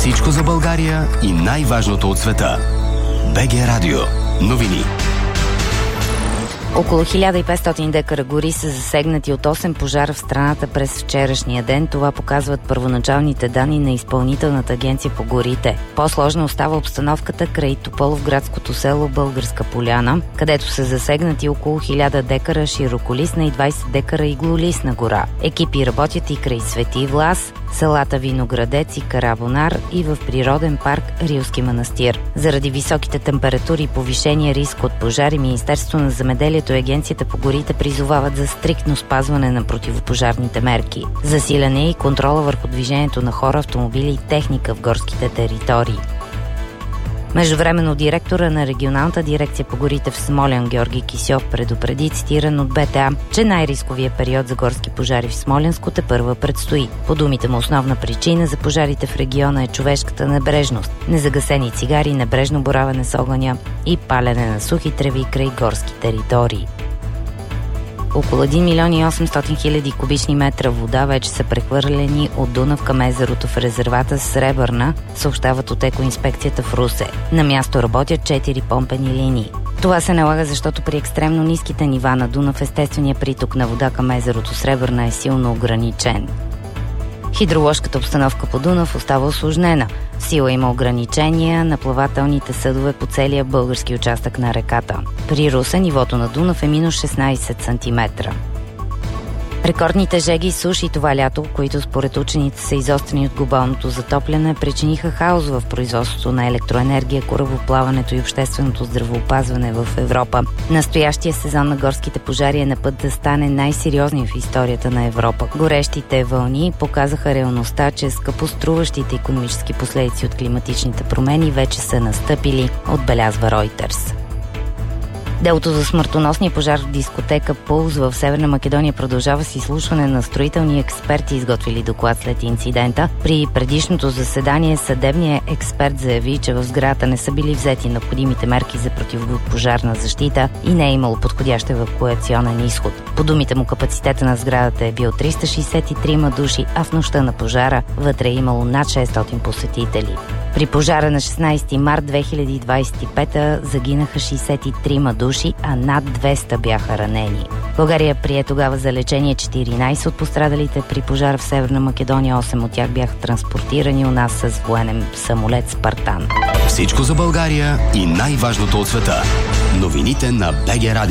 Всичко за България и най-важното от света. БГ Радио. Новини. Около 1500 декара гори са засегнати от 8 пожара в страната през вчерашния ден. Това показват първоначалните данни на Изпълнителната агенция по горите. По-сложна остава обстановката край Тополовградското село Българска поляна, където са засегнати около 1000 декара широколистна и 20 декара иглолистна гора. Екипи работят и край Свети Влас, селата Виноградец и Карабонар и в природен парк Рилски манастир. Заради високите температури и повишения риск от пожари, Министерството на земеделието и Агенцията по горите призовават за стриктно спазване на противопожарните мерки. Засилен е и контрола върху движението на хора, автомобили и техника в горските територии. Междувременно директора на регионалната дирекция по горите в Смолян Георги Кисьов предупреди, цитиран от БТА, че най-рисковия период за горски пожари в Смолянско тепърва предстои. По думите му, основна причина за пожарите в региона е човешката небрежност, незагасени цигари, небрежно боравене с огъня и палене на сухи треви край горски територии. Около 1 милион и 800 хиляди кубични метра вода вече са прехвърлени от Дунав към езерото в резервата Сребърна, съобщават от екоинспекцията в Русе. На място работят 4 помпени линии. Това се налага, защото при екстремно ниските нива на Дунав естественият приток на вода към езерото Сребърна е силно ограничен. Хидроложката обстановка по Дунав остава усложнена. В сила има ограничения на плавателните съдове по целия български участък на реката. При Русе нивото на Дунав е минус 16 см. Рекордните жеги и суши това лято, които според учените са изострени от глобалното затопляне, причиниха хаос в производството на електроенергия, корабоплаването и общественото здравеопазване в Европа. Настоящия сезон на горските пожари е на път да стане най-сериозният в историята на Европа. Горещите вълни показаха реалността, че скъпоструващите икономически последици от климатичните промени вече са настъпили, отбелязва Reuters. Делото за смъртоносния пожар в дискотека Пулс в Северна Македония продължава с изслушване на строителни експерти, изготвили доклад след инцидента. При предишното заседание съдебният експерт заяви, че в сградата не са били взети необходимите мерки за противопожарна защита и не е имало подходящ евакуационен изход. По думите му, капацитета на сградата е бил 363 души, а в нощта на пожара вътре е имало над 600 посетители. При пожара на 16 март 2025 загинаха 63 души, а над 200 бяха ранени. България прие тогава за лечение 14 от пострадалите при пожара в Северна Македония. 8 от тях бяха транспортирани у нас с военен самолет Спартан. Всичко за България и най-важното от света. Новините на БГ Радио.